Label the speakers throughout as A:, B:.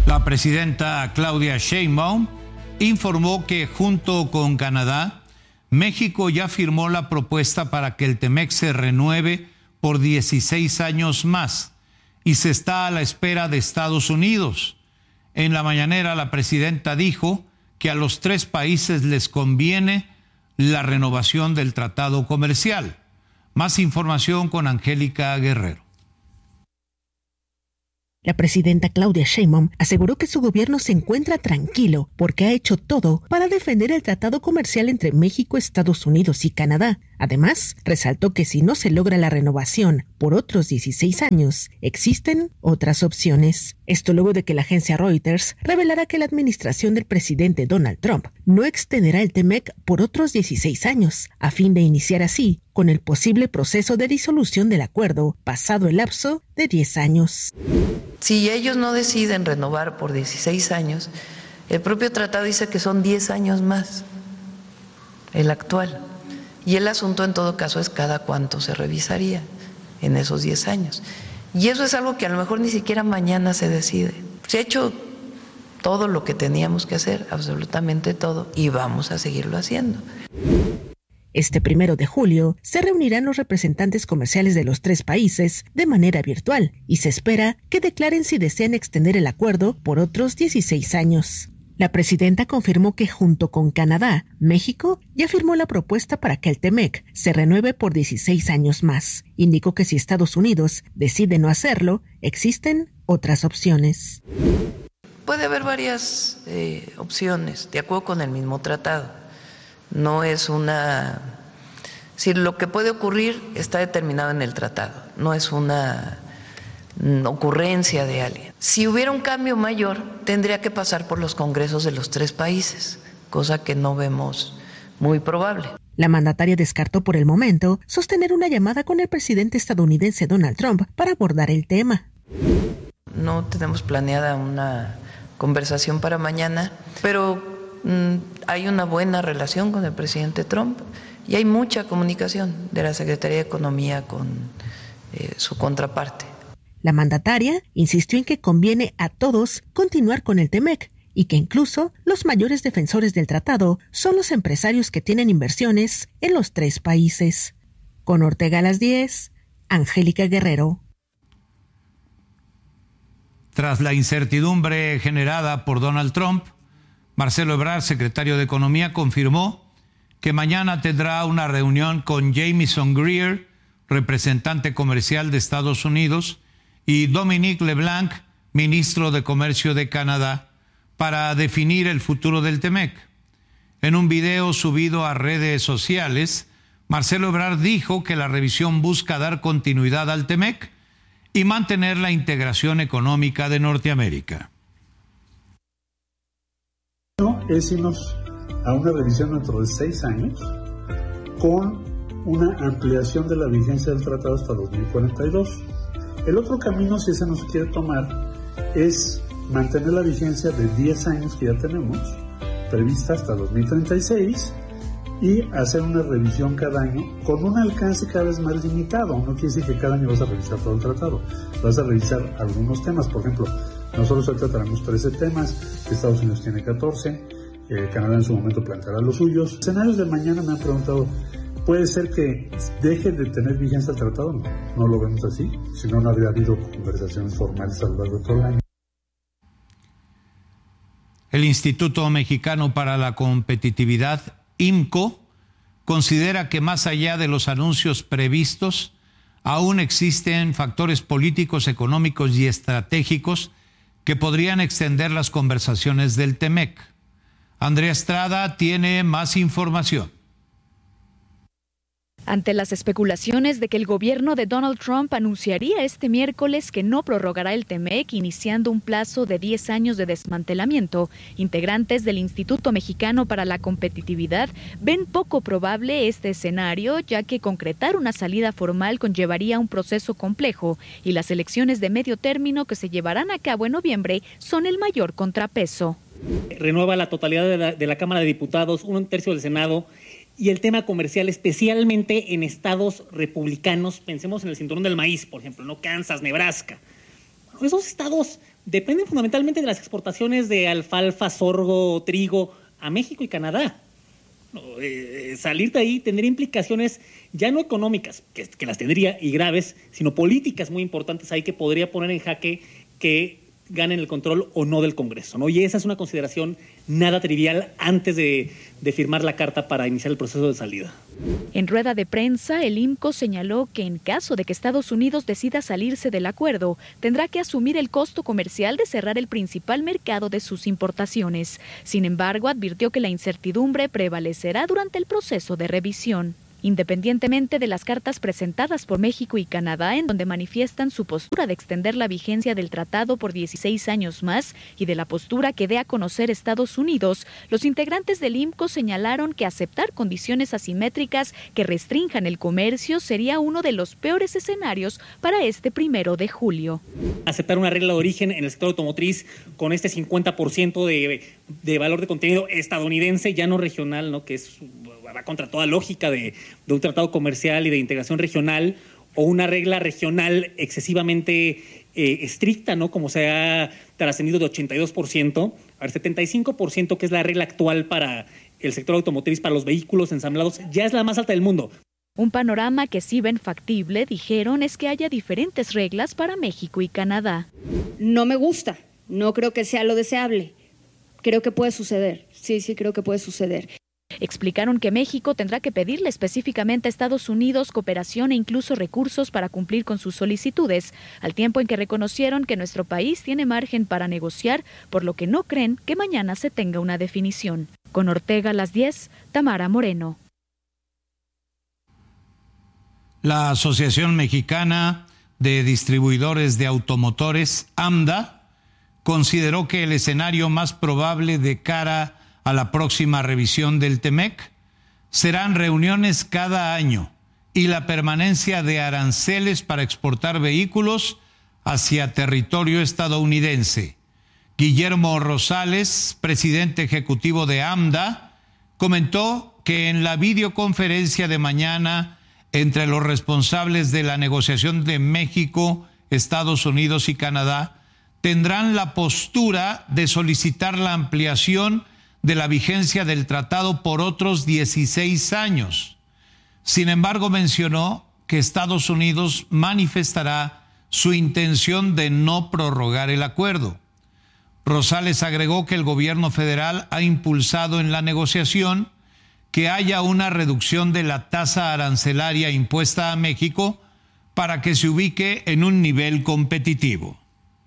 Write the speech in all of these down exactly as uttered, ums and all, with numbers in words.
A: La presidenta Claudia Sheinbaum informó que junto con Canadá, México ya firmó la propuesta para que el TEMEC se renueve por dieciséis años más y se está a la espera de Estados Unidos. En la mañanera, la presidenta dijo que a los tres países les conviene la renovación del tratado comercial. Más información con Angélica Guerrero.
B: La presidenta Claudia Sheinbaum aseguró que su gobierno se encuentra tranquilo porque ha hecho todo para defender el tratado comercial entre México, Estados Unidos y Canadá. Además, resaltó que si no se logra la renovación por otros dieciséis años, existen otras opciones. Esto luego de que la agencia Reuters revelara que la administración del presidente Donald Trump no extenderá el TEMEC por otros dieciséis años, a fin de iniciar así con el posible proceso de disolución del acuerdo, pasado el lapso de diez años.
C: Si ellos no deciden renovar por dieciséis años, el propio tratado dice que son diez años más, el actual. Y el asunto en todo caso es cada cuánto se revisaría en esos diez años. Y eso es algo que a lo mejor ni siquiera mañana se decide. Se ha hecho todo lo que teníamos que hacer, absolutamente todo, y vamos a seguirlo haciendo.
B: Este primero de julio se reunirán los representantes comerciales de los tres países de manera virtual y se espera que declaren si desean extender el acuerdo por otros dieciséis años. La presidenta confirmó que junto con Canadá, México ya firmó la propuesta para que el TEMEC se renueve por dieciséis años más. Indicó que si Estados Unidos decide no hacerlo, existen otras opciones.
C: Puede haber varias eh, opciones, de acuerdo con el mismo tratado. No es una... Si lo que puede ocurrir está determinado en el tratado, no es una ocurrencia de alguien. Si hubiera un cambio mayor, tendría que pasar por los congresos de los tres países, cosa que no vemos muy probable.
B: La mandataria descartó por el momento sostener una llamada con el presidente estadounidense Donald Trump para abordar el tema.
C: No tenemos planeada una conversación para mañana, pero hay una buena relación con el presidente Trump y hay mucha comunicación de la Secretaría de Economía con eh, su contraparte.
B: La mandataria insistió en que conviene a todos continuar con el TEMEC y que incluso los mayores defensores del tratado son los empresarios que tienen inversiones en los tres países. Con Ortega a las diez, Angélica Guerrero.
A: Tras la incertidumbre generada por Donald Trump, Marcelo Ebrard, secretario de Economía, confirmó que mañana tendrá una reunión con Jamieson Greer, representante comercial de Estados Unidos, y Dominique LeBlanc, ministro de Comercio de Canadá, para definir el futuro del TEMEC. En un video subido a redes sociales, Marcelo Ebrard dijo que la revisión busca dar continuidad al TEMEC y mantener la integración económica de Norteamérica.
D: Es irnos a una revisión dentro de seis años con una ampliación de la vigencia del tratado hasta dos mil cuarenta y dos. El otro camino, si ese no se quiere tomar, es mantener la vigencia de diez años que ya tenemos, prevista hasta dos mil treinta y seis, y hacer una revisión cada año con un alcance cada vez más limitado. No quiere decir que cada año vas a revisar todo el tratado, vas a revisar algunos temas. Por ejemplo, nosotros hoy trataremos trece temas, Estados Unidos tiene catorce, eh, Canadá en su momento planteará los suyos. Escenarios de mañana me han preguntado, ¿puede ser que deje de tener vigencia el tratado? No, no lo vemos así, si no, no habría habido conversaciones formales a lo largo de todo el año.
A: El Instituto Mexicano para la Competitividad, I M C O, considera que más allá de los anuncios previstos, aún existen factores políticos, económicos y estratégicos que podrían extender las conversaciones del TEMEC. Andrea Estrada tiene más información.
E: Ante las especulaciones de que el gobierno de Donald Trump anunciaría este miércoles que no prorrogará el TEMEC, iniciando un plazo de diez años de desmantelamiento, integrantes del Instituto Mexicano para la Competitividad ven poco probable este escenario, ya que concretar una salida formal conllevaría un proceso complejo y las elecciones de medio término que se llevarán a cabo en noviembre son el mayor contrapeso.
F: Renueva la totalidad de la, de la Cámara de Diputados, un tercio del Senado, y el tema comercial, especialmente en estados republicanos, pensemos en el cinturón del maíz, por ejemplo, no Kansas, Nebraska. Bueno, esos estados dependen fundamentalmente de las exportaciones de alfalfa, sorgo, trigo a México y Canadá. Eh, salir de ahí tendría implicaciones ya no económicas, que, que las tendría, y graves, sino políticas muy importantes ahí que podría poner en jaque que ganen el control o no del Congreso, ¿no? Y esa es una consideración nada trivial antes de, de firmar la carta para iniciar el proceso de salida.
E: En rueda de prensa, el I M C O señaló que en caso de que Estados Unidos decida salirse del acuerdo, tendrá que asumir el costo comercial de cerrar el principal mercado de sus importaciones. Sin embargo, advirtió que la incertidumbre prevalecerá durante el proceso de revisión. Independientemente de las cartas presentadas por México y Canadá, en donde manifiestan su postura de extender la vigencia del tratado por dieciséis años más y de la postura que dé a conocer Estados Unidos, los integrantes del I M C O señalaron que aceptar condiciones asimétricas que restrinjan el comercio sería uno de los peores escenarios para este primero de julio.
F: Aceptar una regla de origen en el sector automotriz con este cincuenta por ciento de, de valor de contenido estadounidense, ya no regional, ¿no? Que es va contra toda lógica de, de un tratado comercial y de integración regional, o una regla regional excesivamente eh, estricta, ¿no? Como se ha trascendido de ochenta y dos por ciento al setenta y cinco por ciento, que es la regla actual para el sector automotriz, para los vehículos ensamblados, ya es la más alta del mundo.
E: Un panorama que sí ven factible, dijeron, es que haya diferentes reglas para México y Canadá.
G: No me gusta, no creo que sea lo deseable. Creo que puede suceder, sí, sí creo que puede suceder.
E: Explicaron que México tendrá que pedirle específicamente a Estados Unidos cooperación e incluso recursos para cumplir con sus solicitudes, al tiempo en que reconocieron que nuestro país tiene margen para negociar, por lo que no creen que mañana se tenga una definición. Con Ortega a las diez, Tamara Moreno.
A: La Asociación Mexicana de Distribuidores de Automotores, AMDA, consideró que el escenario más probable de cara a la próxima revisión del T M E C serán reuniones cada año y la permanencia de aranceles para exportar vehículos hacia territorio estadounidense. Guillermo Rosales, presidente ejecutivo de AMDA, comentó que en la videoconferencia de mañana entre los responsables de la negociación de México, Estados Unidos y Canadá tendrán la postura de solicitar la ampliación de la vigencia del tratado por otros dieciséis años. Sin embargo, mencionó que Estados Unidos manifestará su intención de no prorrogar el acuerdo. Rosales agregó que el gobierno federal ha impulsado en la negociación que haya una reducción de la tasa arancelaria impuesta a México para que se ubique en un nivel competitivo.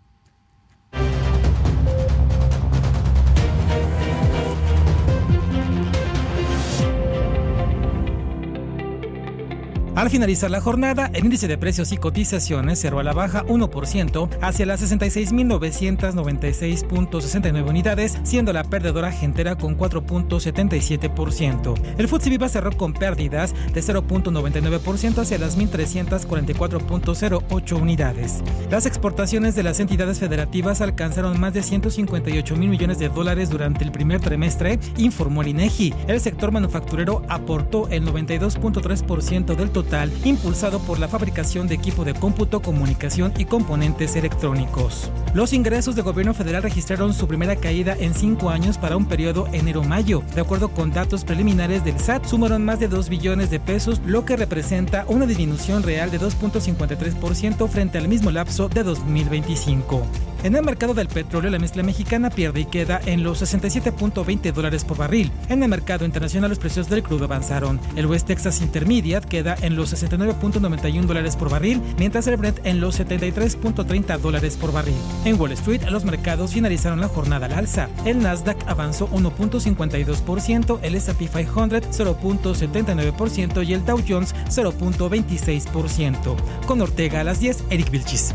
H: Al finalizar la jornada, el índice de precios y cotizaciones cerró a la baja uno por ciento hacia las sesenta y seis mil novecientos noventa y seis punto sesenta y nueve unidades, siendo la perdedora Gentera con cuatro punto setenta y siete por ciento. El F T S E Viva cerró con pérdidas de cero punto noventa y nueve por ciento hacia las mil trescientos cuarenta y cuatro punto cero ocho unidades. Las exportaciones de las entidades federativas alcanzaron más de ciento cincuenta y ocho mil millones de dólares durante el primer trimestre, informó el INEGI. El sector manufacturero aportó el noventa y dos punto tres por ciento del total, impulsado por la fabricación de equipo de cómputo, comunicación y componentes electrónicos. Los ingresos del gobierno federal registraron su primera caída en cinco años para un periodo enero-mayo. De acuerdo con datos preliminares del S A T, sumaron más de dos billones de pesos, lo que representa una disminución real de dos punto cincuenta y tres por ciento frente al mismo lapso de dos mil veinticinco. En el mercado del petróleo, la mezcla mexicana pierde y queda en los sesenta y siete punto veinte dólares por barril. En el mercado internacional, los precios del crudo avanzaron. El West Texas Intermediate queda en los sesenta y nueve punto noventa y uno dólares por barril, mientras el Brent en los setenta y tres punto treinta dólares por barril. En Wall Street, los mercados finalizaron la jornada al alza. El Nasdaq avanzó uno punto cincuenta y dos por ciento, el ese and pe quinientos cero punto setenta y nueve por ciento y el Dow Jones cero punto veintiséis por ciento. Con Ortega a las diez, Eric Vilchis.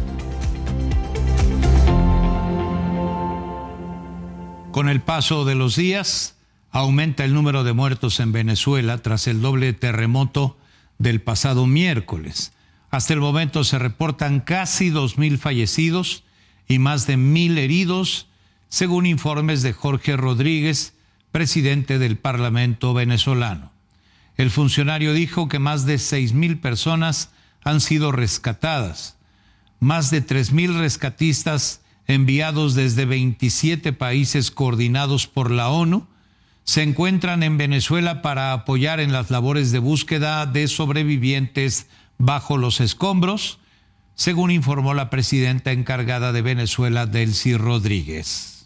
A: Con el paso de los días, aumenta el número de muertos en Venezuela tras el doble terremoto del pasado miércoles. Hasta el momento se reportan casi dos mil fallecidos y más de mil heridos, según informes de Jorge Rodríguez, presidente del Parlamento venezolano. El funcionario dijo que más de seis mil personas han sido rescatadas. Más de tres mil rescatistas enviados desde veintisiete países coordinados por la ONU, se encuentran en Venezuela para apoyar en las labores de búsqueda de sobrevivientes bajo los escombros, según informó la presidenta encargada de Venezuela, Delcy Rodríguez.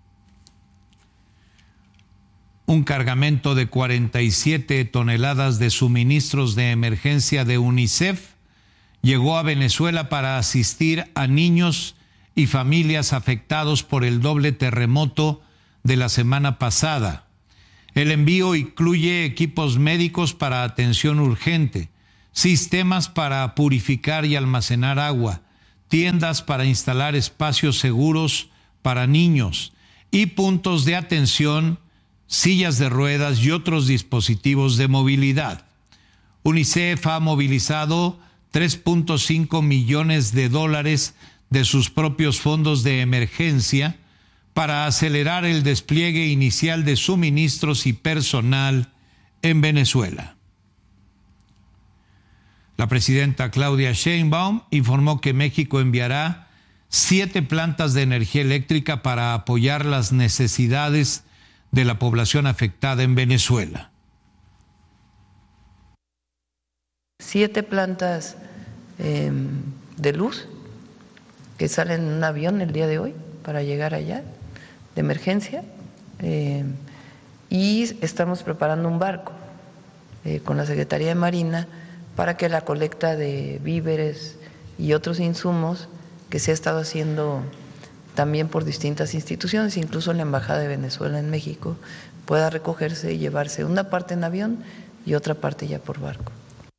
A: Un cargamento de cuarenta y siete toneladas de suministros de emergencia de UNICEF llegó a Venezuela para asistir a niños y familias afectados por el doble terremoto de la semana pasada. El envío incluye equipos médicos para atención urgente, sistemas para purificar y almacenar agua, tiendas para instalar espacios seguros para niños y puntos de atención, sillas de ruedas y otros dispositivos de movilidad. UNICEF ha movilizado tres punto cinco millones de dólares de sus propios fondos de emergencia para acelerar el despliegue inicial de suministros y personal en Venezuela. La presidenta Claudia Sheinbaum informó que México enviará siete plantas de energía eléctrica para apoyar las necesidades de la población afectada en Venezuela.
C: Siete plantas eh, de luz que salen en un avión el día de hoy para llegar allá, de emergencia, eh, y estamos preparando un barco eh, con la Secretaría de Marina para que la colecta de víveres y otros insumos que se ha estado haciendo también por distintas instituciones, incluso la Embajada de Venezuela en México, pueda recogerse y llevarse una parte en avión y otra parte ya por barco.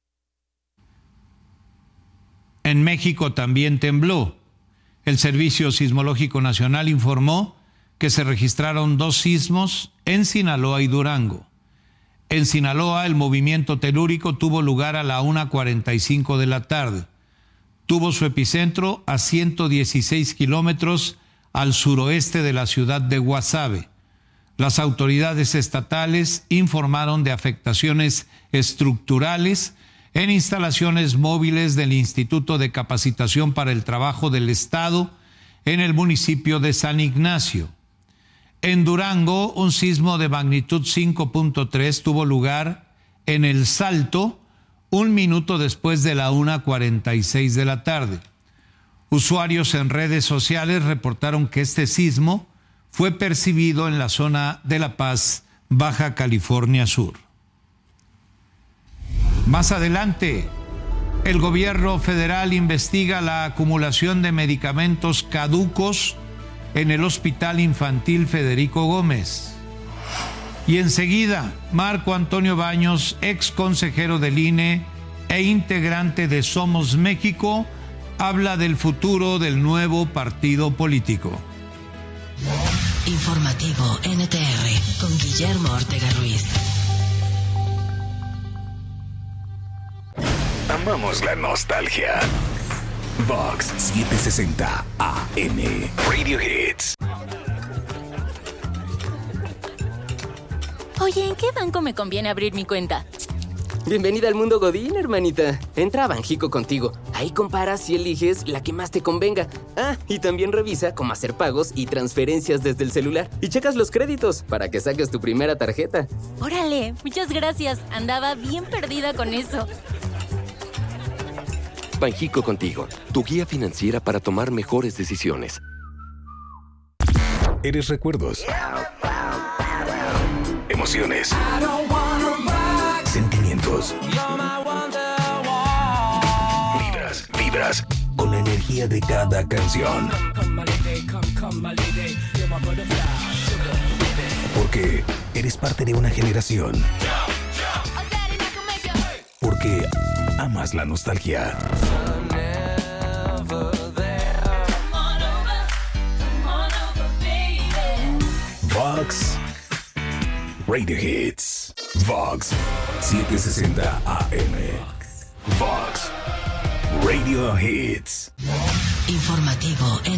A: En México también tembló. El Servicio Sismológico Nacional informó que se registraron dos sismos en Sinaloa y Durango. En Sinaloa, el movimiento telúrico tuvo lugar a la una cuarenta y cinco de la tarde. Tuvo su epicentro a ciento dieciséis kilómetros al suroeste de la ciudad de Guasave. Las autoridades estatales informaron de afectaciones estructurales en instalaciones móviles del Instituto de Capacitación para el Trabajo del Estado en el municipio de San Ignacio. En Durango, un sismo de magnitud cinco punto tres tuvo lugar en El Salto un minuto después de la una cuarenta y seis de la tarde. Usuarios en redes sociales reportaron que este sismo fue percibido en la zona de La Paz, Baja California Sur. Más adelante, el gobierno federal investiga la acumulación de medicamentos caducos en el Hospital Infantil Federico Gómez. Y enseguida, Marco Antonio Baños, ex consejero del I N E e integrante de Somos México, habla del futuro del nuevo partido político.
I: Informativo N T R con Guillermo Ortega Ruiz.
J: Amamos la nostalgia. Vox setecientos sesenta A M Radio Hits.
K: Oye, ¿en qué banco me conviene abrir mi cuenta?
L: Bienvenida al mundo Godín, hermanita. Entra a Banjico Contigo. Ahí comparas y eliges la que más te convenga. Ah, y también revisa cómo hacer pagos y transferencias desde el celular. Y checas los créditos para que saques tu primera tarjeta.
K: Órale, muchas gracias. Andaba bien perdida con eso.
M: Banjico Contigo, tu guía financiera para tomar mejores decisiones.
J: Eres recuerdos. Emociones. Sentimientos. Vibras, vibras con la energía de cada canción. Porque eres parte de una generación. Porque amas la nostalgia. Vox Radio Hits. Vox setecientos sesenta A M. Vox Radio Hits.
I: Informativo N